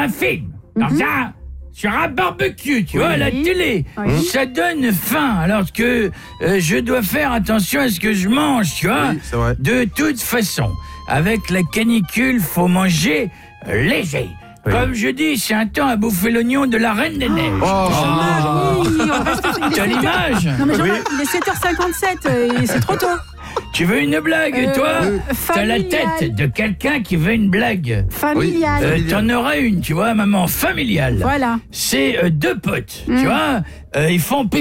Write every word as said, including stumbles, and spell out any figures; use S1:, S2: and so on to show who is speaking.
S1: un film, dans
S2: Mhm.
S1: un, sur un barbecue, tu vois, à la
S2: Oui.
S1: télé.
S2: Oui.
S1: Ça donne faim, alors que euh, je dois faire attention à ce que je mange, tu vois.
S3: Oui, c'est vrai.
S1: De toute façon, avec la canicule, faut manger euh, léger.
S3: Oui.
S1: Comme je dis, c'est un temps à bouffer l'oignon de la Reine des Neiges.
S3: Oh,
S2: Jean-Marie, on reste- il est
S1: T'as
S2: sept heures-
S1: l'image?
S2: Non mais Jean-Marie, il est sept heures cinquante-sept, euh, et c'est trop tôt.
S1: Tu veux une blague,
S2: Euh,
S1: toi? T'as la
S2: familial.
S1: tête de quelqu'un qui veut une blague.
S2: Familial.
S1: Euh, T'en auras une, tu vois, maman, familiale.
S2: Voilà.
S1: C'est euh, deux potes,
S2: Mm.
S1: tu vois, euh, ils font